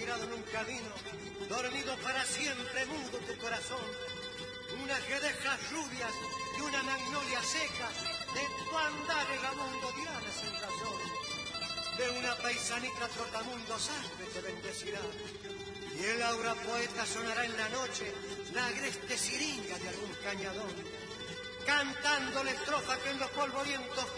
tirado en un camino, dormido para siempre, mudo tu corazón. Unas guedejas rubias y una magnolia seca, de tu andar en la mundo diana sin razón. De una paisanita trotamundo salve te bendecirá, y el aura poeta sonará en la noche la agreste siringa de algún cañadón, cantando la estrofa que en los polvorientos